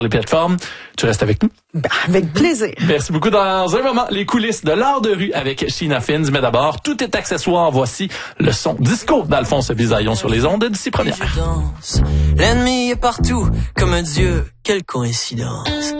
les plateformes. Tu restes avec nous? Avec plaisir. Merci beaucoup. Dans un moment, les coulisses de l'art de rue avec Sheena Fins. Mais d'abord, tout est accessoire. Voici le son disco d'Alphonse Bisaillon sur les ondes d'ici première. L'ennemi est partout, comme un dieu, quelle coïncidence.